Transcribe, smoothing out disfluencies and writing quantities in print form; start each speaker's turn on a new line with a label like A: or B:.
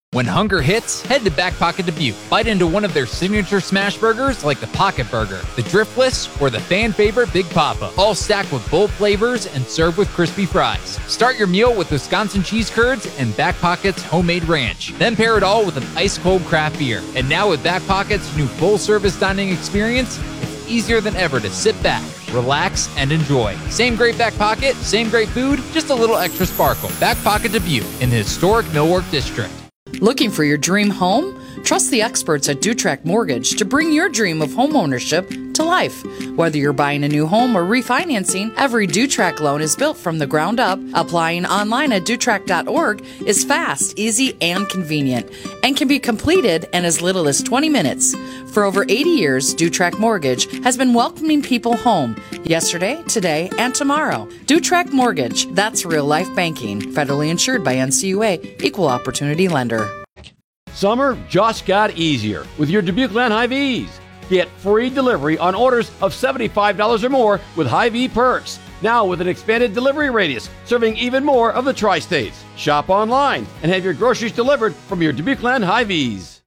A: When hunger hits, head to Back Pocket Dubuque. Bite into one of their signature smash burgers like the Pocket Burger, the Driftless, or the fan favorite Big Papa. All stacked with bold flavors and served with crispy fries. Start your meal with Wisconsin cheese curds and Back Pocket's homemade ranch. Then pair it all with an ice-cold craft beer. And now with Back Pocket's new full-service dining experience, it's easier than ever to sit back, relax, and enjoy. Same great Back Pocket, same great food, just a little extra sparkle. Back Pocket Dubuque in the historic Millwork District.
B: Looking for your dream home? Trust the experts at Dutrack Mortgage to bring your dream of home ownership to life. Whether you're buying a new home or refinancing, every Dutrack loan is built from the ground up. Applying online at Dutrack.org is fast, easy, and convenient, and can be completed in as little as 20 minutes. For over 80 years, Dutrack Mortgage has been welcoming people home yesterday, today, and tomorrow. Dutrack Mortgage, that's real life banking. Federally insured by NCUA, Equal Opportunity Lender.
C: Summer just got easier with your Dubuque Land Hy-Vees. Get free delivery on orders of $75 or more with Hy-Vee perks. Now with an expanded delivery radius, serving even more of the tri-states. Shop online and have your groceries delivered from your Dubuque Land Hy-Vees.